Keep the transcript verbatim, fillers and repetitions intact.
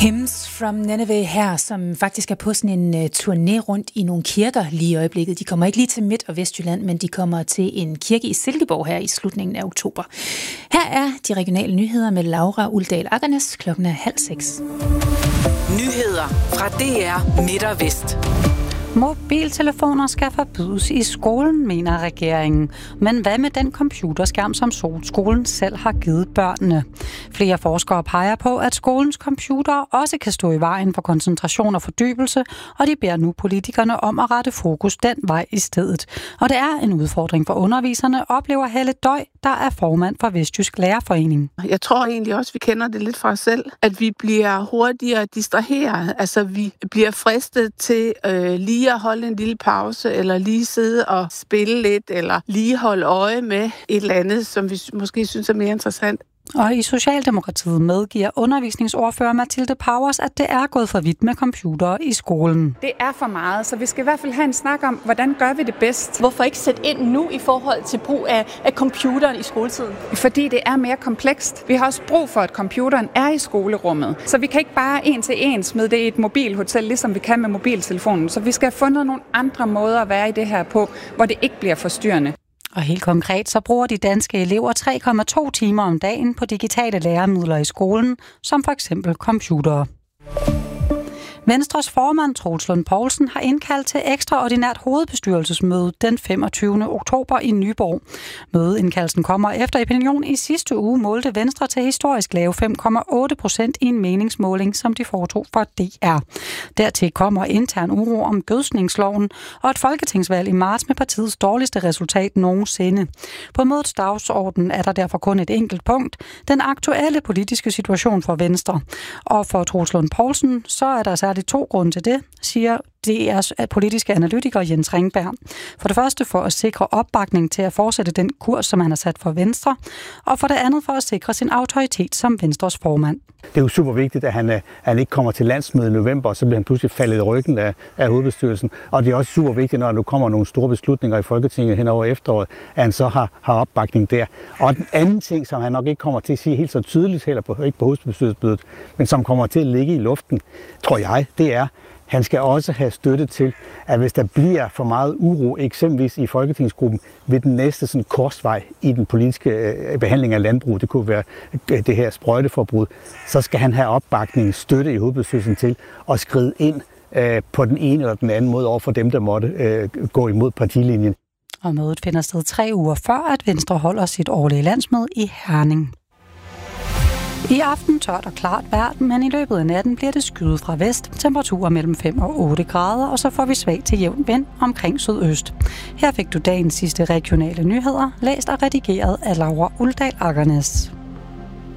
Hymns from Nineveh her, som faktisk er på sådan en uh, turné rundt i nogle kirker lige i øjeblikket. De kommer ikke lige til Midt- og Vestjylland, men de kommer til en kirke i Silkeborg her i slutningen af oktober. Her er de regionale nyheder med Laura Uldal Agernes. Klokken er halv seks. Nyheder fra D R Midt- og Vest. Mobiltelefoner skal forbydes i skolen, mener regeringen. Men hvad med den computerskærm, som skolen selv har givet børnene? Flere forskere peger på, at skolens computere også kan stå i vejen for koncentration og fordybelse, og de beder nu politikerne om at rette fokus den vej i stedet. Og det er en udfordring for underviserne, oplever Helle Døj, der er formand for Vestjysk Lærerforening. Jeg tror egentlig også, vi kender det lidt fra os selv, at vi bliver hurtigere distraheret. Altså, vi bliver fristet til øh, lige at holde en lille pause, eller lige sidde og spille lidt, eller lige holde øje med et eller andet, som vi måske synes er mere interessant. Og i Socialdemokratiet medgiver undervisningsordfører Mathilde Powers, at det er gået for vidt med computere i skolen. Det er for meget, så vi skal i hvert fald have en snak om, hvordan gør vi det bedst. Hvorfor ikke sætte ind nu i forhold til brug af, af computeren i skoletiden? Fordi det er mere komplekst. Vi har også brug for, at computeren er i skolerummet. Så vi kan ikke bare en til en smide det i et mobilhotel, ligesom vi kan med mobiltelefonen. Så vi skal have fundet nogle andre måder at være i det her på, hvor det ikke bliver forstyrrende. Og helt konkret så bruger de danske elever tre komma to timer om dagen på digitale læremidler i skolen, som for eksempel computere. Venstres formand, Troels Lund Poulsen, har indkaldt til ekstraordinært hovedbestyrelsesmøde den femogtyvende oktober i Nyborg. Mødeindkaldelsen kommer efter Opinion i sidste uge målte Venstre til historisk lave fem komma otte procent i en meningsmåling, som de foretog for D R. Dertil kommer intern uro om gødsningsloven og et folketingsvalg i marts med partiets dårligste resultat nogensinde. På mødets dagsorden er der derfor kun et enkelt punkt, den aktuelle politiske situation for Venstre. Og for Troels Lund Poulsen, så er der særligt to grunde til det, siger D R's politiske analytiker Jens Ringberg. For det første for at sikre opbakning til at fortsætte den kurs, som han har sat for Venstre, og for det andet for at sikre sin autoritet som Venstres formand. Det er jo super vigtigt, at han, at han ikke kommer til landsmøde i november, og så bliver han pludselig faldet i ryggen af, af hovedbestyrelsen. Og det er også super vigtigt, når der nu kommer nogle store beslutninger i Folketinget hen over efteråret, at han så har, har opbakning der. Og den anden ting, som han nok ikke kommer til at sige helt så tydeligt, heller på, ikke på hovedbestyrelsesmødet, men som kommer til at ligge i luften, tror jeg, det er, han skal også have støtte til, at hvis der bliver for meget uro, eksempelvis i Folketingsgruppen, ved den næste sådan, korsvej i den politiske øh, behandling af landbrug, det kunne være øh, det her sprøjteforbrud, så skal han have opbakning, støtte i hovedbestyrelsen til at skride ind øh, på den ene eller den anden måde over for dem, der måtte øh, gå imod partilinjen. Og mødet finder sted tre uger før, at Venstre holder sit årlige landsmøde i Herning. I aften tørt og klart vejr, men i løbet af natten bliver det skyet fra vest. Temperaturer mellem fem og otte grader, og så får vi svag til jævn vind omkring sydøst. Her fik du dagens sidste regionale nyheder, læst og redigeret af Laura Uldal Agernes.